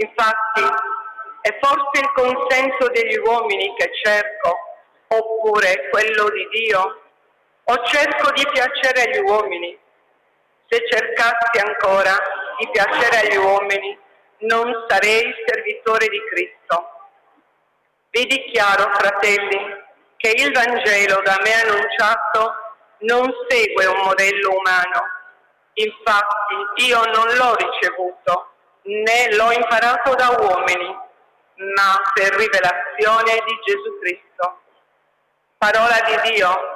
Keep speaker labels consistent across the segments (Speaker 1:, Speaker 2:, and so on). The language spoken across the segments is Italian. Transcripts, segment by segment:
Speaker 1: Infatti, è forse il consenso degli uomini che cerco, oppure quello di Dio? O cerco di piacere agli uomini? Se cercassi ancora di piacere agli uomini, non sarei servitore di Cristo. Vi dichiaro, fratelli, che il Vangelo da me annunciato non segue un modello umano. Infatti, io non l'ho ricevuto, né l'ho imparato da uomini, ma per rivelazione di Gesù Cristo. Parola di Dio.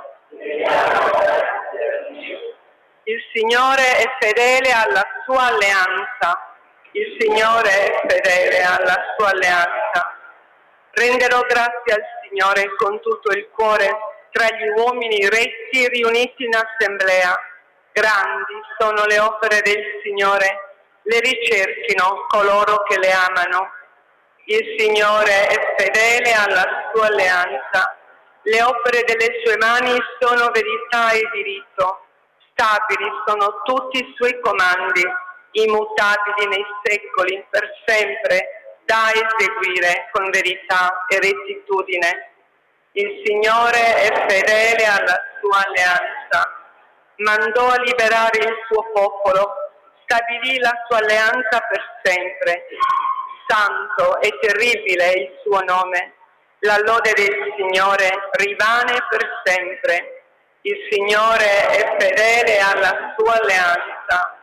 Speaker 1: Il Signore è fedele alla sua alleanza. Il Signore è fedele alla sua alleanza. Renderò grazie al Signore con tutto il cuore tra gli uomini retti riuniti in assemblea. Grandi sono le opere del Signore, le ricerchino coloro che le amano. Il Signore è fedele alla sua alleanza. Le opere delle sue mani sono verità e diritto. Stabili sono tutti i suoi comandi, immutabili nei secoli, per sempre, da eseguire con verità e rettitudine. Il Signore è fedele alla sua alleanza. Mandò a liberare il suo popolo, stabilì la sua alleanza per sempre. Santo e terribile è il suo nome. La lode del Signore rimane per sempre. Il Signore è fedele alla sua alleanza.